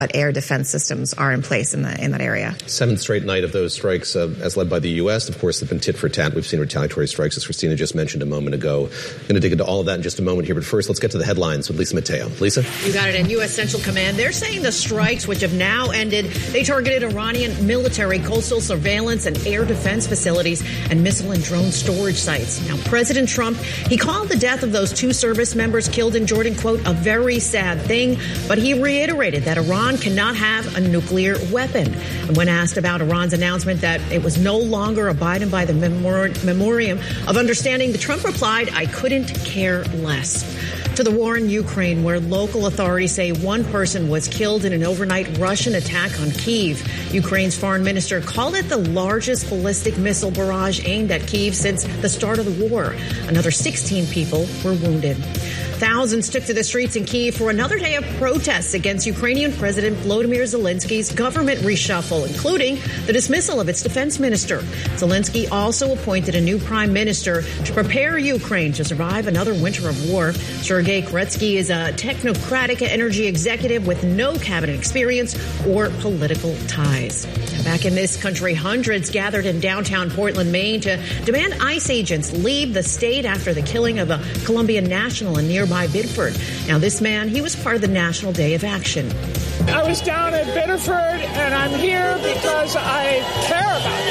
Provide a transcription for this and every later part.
air defense systems are in place in that area. Seventh straight night of those strikes, as led by the U.S. Of course, they've been tit for tat. We've seen retaliatory strikes, as Christina just mentioned a moment ago. I'm going to dig into all of that in just a moment here. But first, let's get to the headlines with Lisa Mateo. Lisa? You got it. In U.S. Central Command, they're saying the strikes, which have now ended, they targeted Iranian military, coastal surveillance, and air defense facilities and missile and drone storage sites. Now, President Trump, he called the death of those two service members killed in Jordan, quote, a very sad thing. But he reiterated that Iran cannot have a nuclear weapon. And when asked about Iran's announcement that it was no longer abiding by the memorandum of understanding, Trump replied, I couldn't care less. To the war in Ukraine, where local authorities say one person was killed in an overnight Russian attack on Kyiv. Ukraine's foreign minister called it the largest ballistic missile barrage aimed at Kyiv since the start of the war. Another 16 people were wounded. Thousands took to the streets in Kyiv for another day of protests against Ukrainian President Volodymyr Zelensky's government reshuffle, including the dismissal of its defense minister. Zelensky also appointed a new prime minister to prepare Ukraine to survive another winter of war. Sergei Koretsky is a technocratic energy executive with no cabinet experience or political ties. Back in this country, hundreds gathered in downtown Portland, Maine to demand ICE agents leave the state after the killing of a Colombian national in nearby Biddeford. Now, this man, he was part of the National Day of Action. I was down at Biddeford, and I'm here because I care about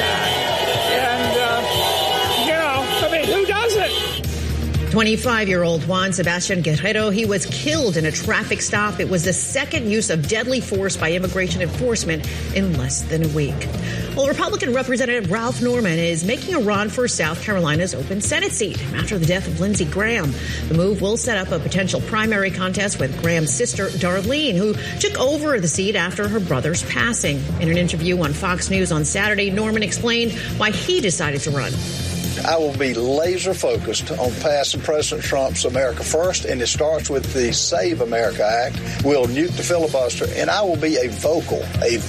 that. And, who doesn't? 25-year-old Juan Sebastian Guerrero, he was killed in a traffic stop. It was the second use of deadly force by immigration enforcement in less than a week. Well, Republican Representative Ralph Norman is making a run for South Carolina's open Senate seat after the death of Lindsey Graham. The move will set up a potential primary contest with Graham's sister, Darlene, who took over the seat after her brother's passing. In an interview on Fox News on Saturday, Norman explained why he decided to run. I will be laser focused on passing President Trump's America First, and it starts with the Save America Act. We'll nuke the filibuster, and I will be a vocal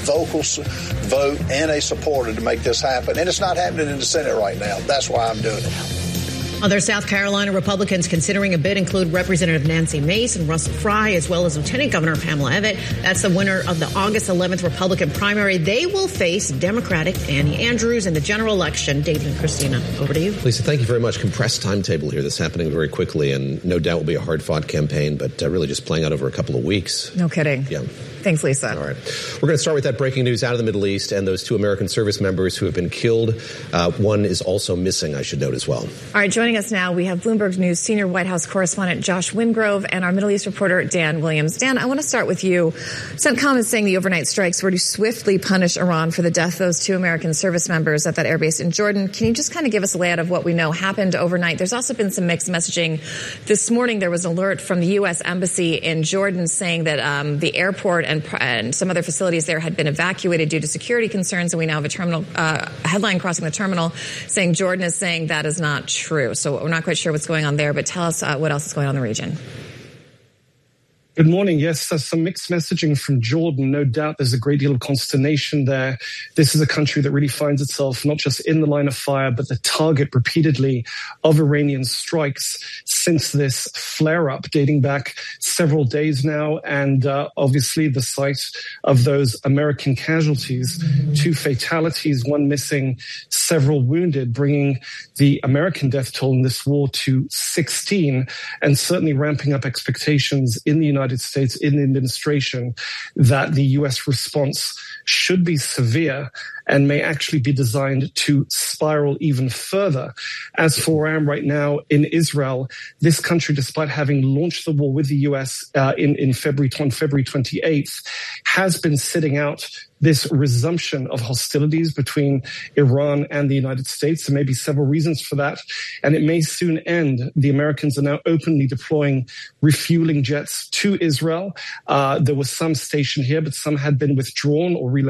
vote and a supporter to make this happen. And it's not happening in the Senate right now. That's why I'm doing it. Other South Carolina Republicans considering a bid include Representative Nancy Mace and Russell Fry, as well as Lieutenant Governor Pamela Abbott. That's the winner of the August 11th Republican primary. They will face Democratic Annie Andrews in the general election. David and Christina, over to you. Lisa, thank you very much. Compressed timetable here. This happening very quickly, and no doubt will be a hard-fought campaign, but really just playing out over a couple of weeks. No kidding. Yeah. Thanks, Lisa. All right. We're going to start with that breaking news out of the Middle East and those two American service members who have been killed. One is also missing, I should note as well. All right, joining us now, we have Bloomberg News senior White House correspondent Josh Wingrove and our Middle East reporter Dan Williams. Dan, I want to start with you. CENTCOM is saying the overnight strikes were to swiftly punish Iran for the death of those two American service members at that airbase in Jordan. Can you just kind of give us a layout of what we know happened overnight? There's also been some mixed messaging. This morning, there was an alert from the U.S. Embassy in Jordan saying that the airport and some other facilities there had been evacuated due to security concerns, and we now have a terminal headline crossing the terminal saying Jordan is saying that is not true. So we're not quite sure what's going on there, but tell us what else is going on in the region. Good morning. Yes, there's some mixed messaging from Jordan. No doubt there's a great deal of consternation there. This is a country that really finds itself not just in the line of fire, but the target repeatedly of Iranian strikes since this flare-up dating back several days now. And obviously the site of those American casualties, 2 fatalities, 1 missing, several wounded, bringing the American death toll in this war to 16, and certainly ramping up expectations in the United States, in the administration, that the U.S. response should be severe and may actually be designed to spiral even further. As for where I am right now in Israel, this country, despite having launched the war with the U.S. on February 28th, has been sitting out this resumption of hostilities between Iran and the United States. There may be several reasons for that, and it may soon end. The Americans are now openly deploying refueling jets to Israel. There was some stationed here, but some had been withdrawn or relocated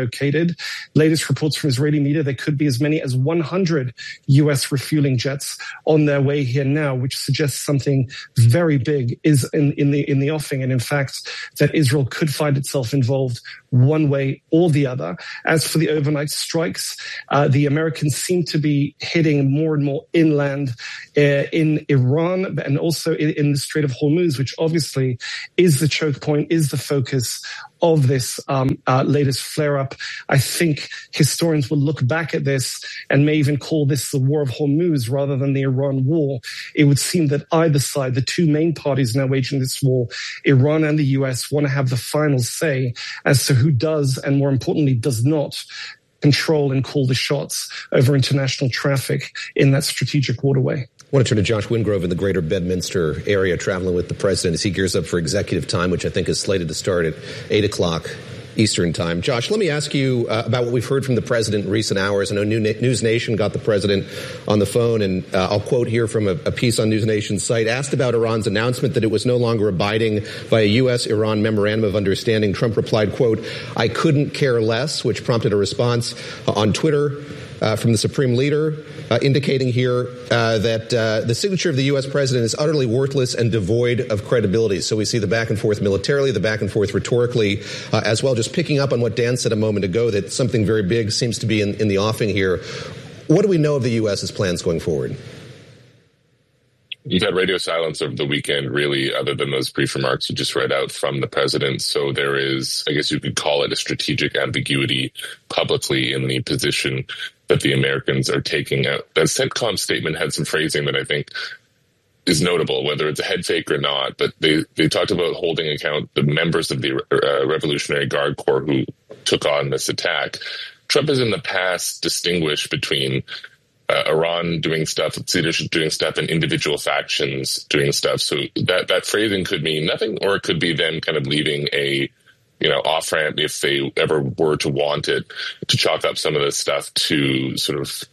relocated. Latest reports from Israeli media, there could be as many as 100 U.S. refueling jets on their way here now, which suggests something very big is in the offing, and in fact that Israel could find itself involved one way or the other. As for the overnight strikes, the Americans seem to be hitting more and more inland in Iran and also in the Strait of Hormuz, which obviously is the choke point, is the focus of this latest flare-up. I think historians will look back at this and may even call this the War of Hormuz rather than the Iran war. It would seem that either side, the two main parties now waging this war, Iran and the US, want to have the final say as to who does and, more importantly, does not control and call the shots over international traffic in that strategic waterway. I want to turn to Josh Wingrove in the greater Bedminster area, traveling with the president as he gears up for executive time, which I think is slated to start at 8 o'clock Eastern time. Josh, let me ask you about what we've heard from the president in recent hours. I know News Nation got the president on the phone, and I'll quote here from a piece on News Nation's site. Asked about Iran's announcement that it was no longer abiding by a U.S.-Iran memorandum of understanding, Trump replied, quote, "I couldn't care less," which prompted a response on Twitter from the Supreme Leader, indicating here that the signature of the U.S. president is utterly worthless and devoid of credibility. So we see the back and forth militarily, the back and forth rhetorically, as well. Just picking up on what Dan said a moment ago, that something very big seems to be in the offing here. What do we know of the U.S.'s plans going forward? You've had radio silence over the weekend, really, other than those brief remarks you just read out from the president. So there is, I guess you could call it a strategic ambiguity publicly in the position that the Americans are taking out. The CENTCOM statement had some phrasing that I think is notable, whether it's a head fake or not, but they talked about holding account the members of the Revolutionary Guard Corps who took on this attack. Trump has in the past distinguished between Iran doing stuff, its leadership doing stuff, and individual factions doing stuff. So that phrasing could mean nothing, or it could be them kind of leaving a off-ramp, if they ever were to want it, to chalk up some of this stuff to sort of,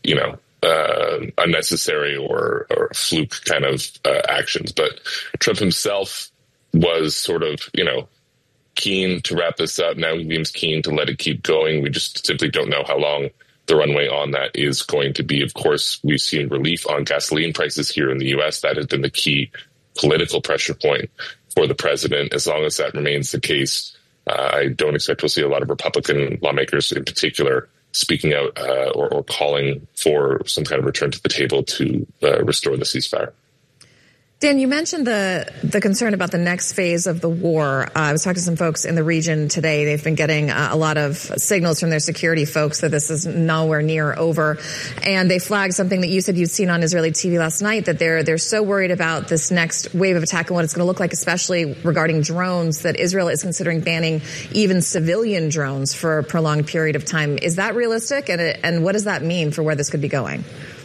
unnecessary or fluke kind of actions. But Trump himself was sort of, keen to wrap this up. Now he seems keen to let it keep going. We just simply don't know how long the runway on that is going to be. Of course, we've seen relief on gasoline prices here in the U.S. That has been the key political pressure point for the president. As long as that remains the case, I don't expect we'll see a lot of Republican lawmakers in particular speaking out or calling for some kind of return to the table to restore the ceasefire. Dan, you mentioned the concern about the next phase of the war. I was talking to some folks in the region today. They've been getting a lot of signals from their security folks that this is nowhere near over. And they flagged something that you said you'd seen on Israeli TV last night, that they're so worried about this next wave of attack and what it's going to look like, especially regarding drones, that Israel is considering banning even civilian drones for a prolonged period of time. Is that realistic? And what does that mean for where this could be going?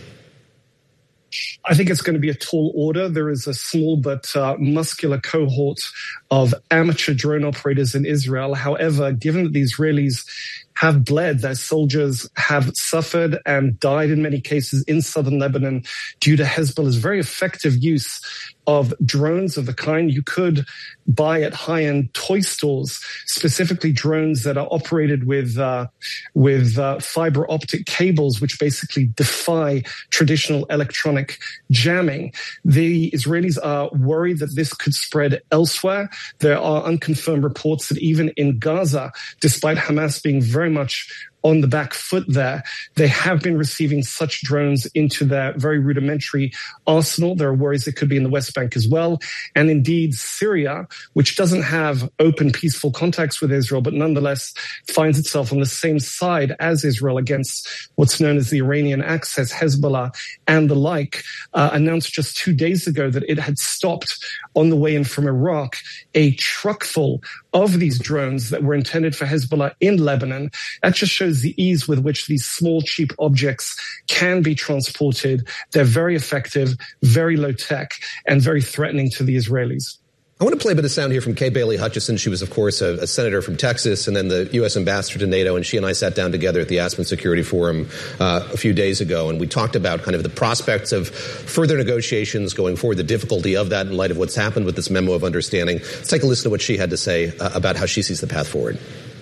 I think it's going to be a tall order. There is a small but muscular cohort of amateur drone operators in Israel. However, given that the Israelis have bled, their soldiers have suffered and died in many cases in southern Lebanon due to Hezbollah's very effective use of drones of the kind you could buy at high-end toy stores, specifically drones that are operated with fiber optic cables, which basically defy traditional electronic jamming. The Israelis are worried that this could spread elsewhere. There are unconfirmed reports that even in Gaza, despite Hamas being very much on the back foot there, they have been receiving such drones into their very rudimentary arsenal. There are worries it could be in the West Bank as well. And indeed, Syria, which doesn't have open, peaceful contacts with Israel, but nonetheless finds itself on the same side as Israel against what's known as the Iranian Axis, Hezbollah, and the like, announced just 2 days ago that it had stopped on the way in from Iraq a truck full of these drones that were intended for Hezbollah in Lebanon. That just shows the ease with which these small, cheap objects can be transported. They're very effective, very low tech, and very threatening to the Israelis. I want to play a bit of sound here from Kay Bailey Hutchison. She was, of course, a senator from Texas and then the U.S. ambassador to NATO, and she and I sat down together at the Aspen Security Forum a few days ago, and we talked about kind of the prospects of further negotiations going forward, the difficulty of that in light of what's happened with this memo of understanding. Let's take a listen to what she had to say about how she sees the path forward.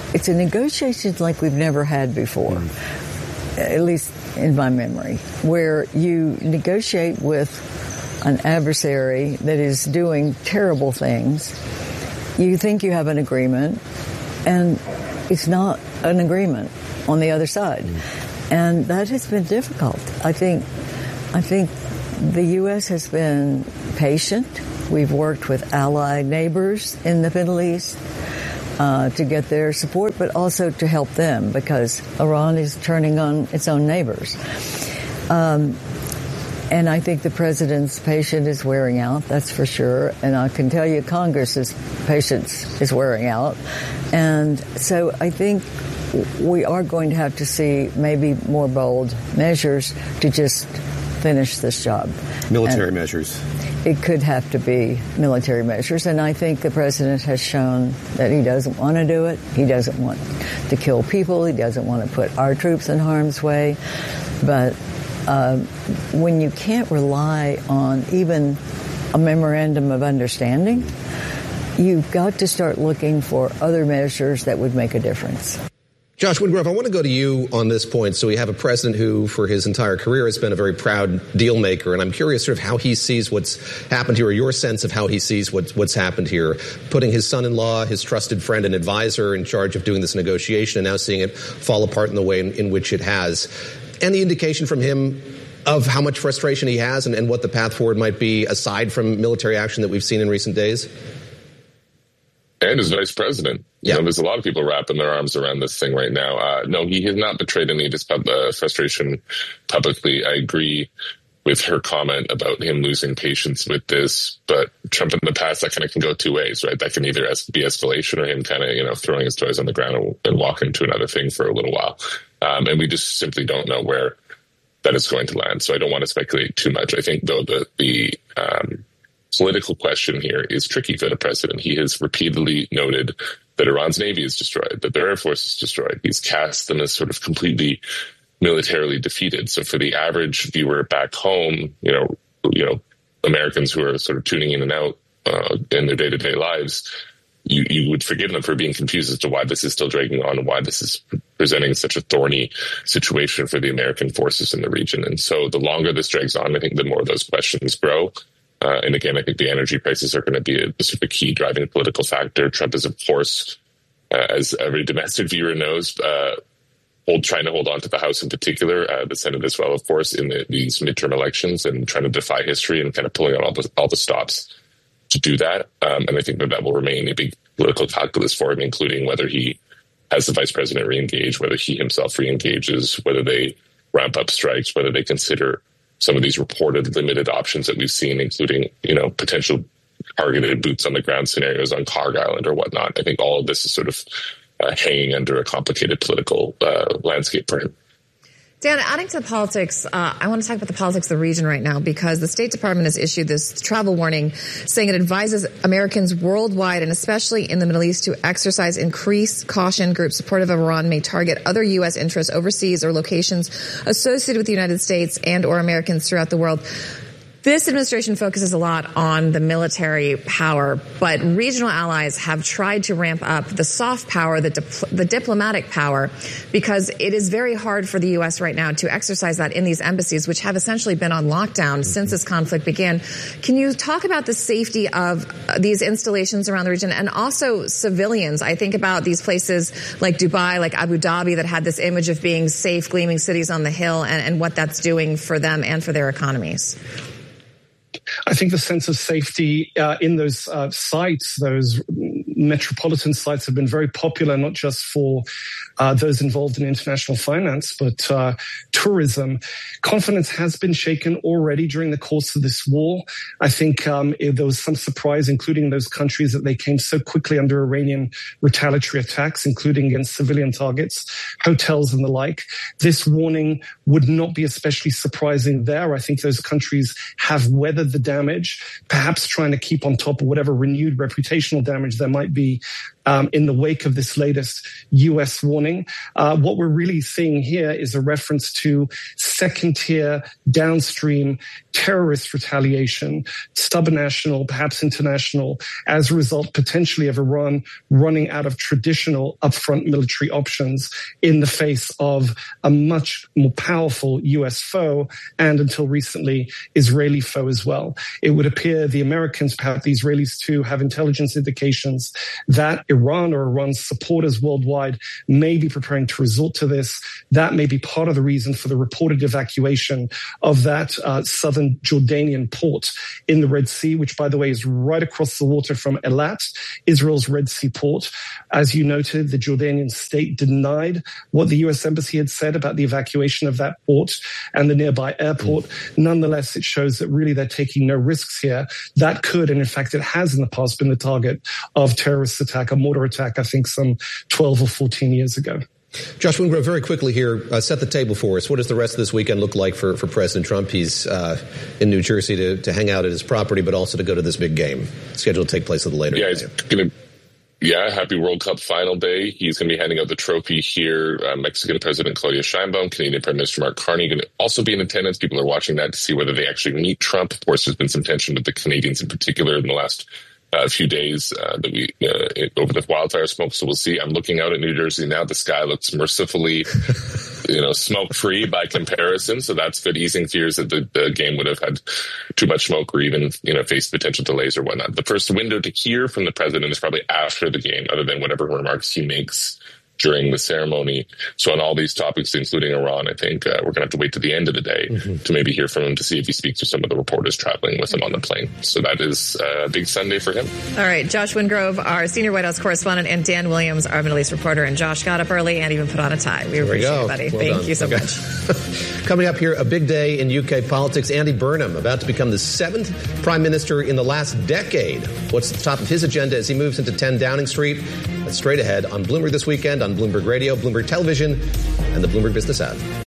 it's a negotiation like we've never had before, at least in my memory, where you negotiate with an adversary that is doing terrible things. You think you have an agreement, and it's not an agreement on the other side. And that has been difficult. I think the U.S. has been patient. We've worked with allied neighbors in the Middle East to get their support, but also to help them because Iran is turning on its own neighbors. And I think the president's patience is wearing out, that's for sure. And I can tell you Congress's patience is wearing out. And so I think we are going to have to see maybe more bold measures to just finish this job. Military measures. It could have to be military measures. And I think the president has shown that he doesn't want to do it. He doesn't want to kill people. He doesn't want to put our troops in harm's way. But when you can't rely on even a memorandum of understanding, you've got to start looking for other measures that would make a difference. Josh Wingrove, I want to go to you on this point. So we have a president who, for his entire career, has been a very proud deal maker. And I'm curious sort of how he sees what's happened here, or your sense of how he sees what's happened here, putting his son-in-law, his trusted friend and advisor, in charge of doing this negotiation, and now seeing it fall apart in the way in which it has. Any indication from him of how much frustration he has and what the path forward might be, aside from military action that we've seen in recent days? And as vice president. You know, there's a lot of people wrapping their arms around this thing right now. No, he has not betrayed any of his frustration publicly. I agree with her comment about him losing patience with this. But Trump in the past, that kind of can go two ways, right? That can either be escalation or him kind of, throwing his toys on the ground and walking to another thing for a little while. And we just simply don't know where that is going to land. So I don't want to speculate too much. I think, though, the political question here is tricky for the president. He has repeatedly noted that Iran's Navy is destroyed, that their Air Force is destroyed. He's cast them as sort of completely militarily defeated. So for the average viewer back home, Americans who are sort of tuning in and out in their day-to-day lives, you would forgive them for being confused as to why this is still dragging on and why this is presenting such a thorny situation for the American forces in the region. And so the longer this drags on, I think the more those questions grow. And again, I think the energy prices are going to be a sort of key driving political factor. Trump is, of course, as every domestic viewer knows, trying to hold on to the House in particular, the Senate as well, of course, in these midterm elections, and trying to defy history and kind of pulling on all the stops to do that. And I think that will remain a big political calculus for him, including whether he has the vice president re-engage, whether he himself re-engages, whether they ramp up strikes, whether they consider some of these reported limited options that we've seen, including, potential targeted boots on the ground scenarios on Kharg Island or whatnot. I think all of this is sort of hanging under a complicated political landscape for him. Dan, adding to politics, I want to talk about the politics of the region right now, because the State Department has issued this travel warning saying it advises Americans worldwide, and especially in the Middle East, to exercise increased caution. Groups supportive of Iran may target other U.S. interests overseas or locations associated with the United States and or Americans throughout the world. This administration focuses a lot on the military power, but regional allies have tried to ramp up the soft power, the diplomatic power, because it is very hard for the U.S. right now to exercise that in these embassies, which have essentially been on lockdown since this conflict began. Can you talk about the safety of these installations around the region and also civilians? I think about these places like Dubai, like Abu Dhabi, that had this image of being safe, gleaming cities on the hill, and what that's doing for them and for their economies. I think the sense of safety in those sites, those metropolitan sites, have been very popular, not just for those involved in international finance, but tourism. Confidence has been shaken already during the course of this war. I think there was some surprise, including those countries, that they came so quickly under Iranian retaliatory attacks, including against civilian targets, hotels and the like. This warning would not be especially surprising there. I think those countries have weathered the damage, perhaps trying to keep on top of whatever renewed reputational damage there might be in the wake of this latest U.S. warning. What we're really seeing here is a reference to second-tier downstream terrorist retaliation, subnational, perhaps international, as a result potentially of Iran running out of traditional upfront military options in the face of a much more powerful U.S. foe and, until recently, Israeli foe as well. It would appear the Americans, perhaps the Israelis too, have intelligence indications that Iran or Iran's supporters worldwide may be preparing to resort to this. That may be part of the reason for the reported evacuation of that southern Jordanian port in the Red Sea, which, by the way, is right across the water from Eilat, Israel's Red Sea port. As you noted, the Jordanian state denied what the U.S. Embassy had said about the evacuation of that port and the nearby airport. Nonetheless, it shows that really they're taking no risks here. That could, and in fact it has in the past, been the target of terrorist attack, a mortar attack, I think some 12 or 14 years ago. Josh Wingrove, very quickly here, set the table for us. What does the rest of this weekend look like for President Trump? He's in New Jersey to hang out at his property, but also to go to this big game scheduled to take place a little later. Yeah, he's going to. Yeah, happy World Cup final day. He's going to be handing out the trophy here. Mexican President Claudia Sheinbaum, Canadian Prime Minister Mark Carney going to also be in attendance. People are watching that to see whether they actually meet Trump. Of course, there's been some tension with the Canadians in particular in the last few days over the wildfire smoke. So we'll see. I'm looking out at New Jersey now. The sky looks mercifully, smoke-free by comparison. So that's good, easing fears that the game would have had too much smoke or even, face potential delays or whatnot. The first window to hear from the president is probably after the game, other than whatever remarks he makes during the ceremony. So on all these topics, including Iran, I think we're going to have to wait to the end of the day to maybe hear from him to see if he speaks to some of the reporters traveling with him on the plane. So that is a big Sunday for him. All right. Josh Wingrove, our senior White House correspondent, and Dan Williams, our Middle East reporter. And Josh got up early and even put on a tie. We appreciate it, buddy. Well Thank done. you so much. Coming up here, a big day in UK politics. Andy Burnham about to become the 7th prime minister in the last decade. What's at the top of his agenda as he moves into 10 Downing Street? That's straight ahead on Bloomberg This Weekend, on Bloomberg Radio, Bloomberg Television, and the Bloomberg Business app.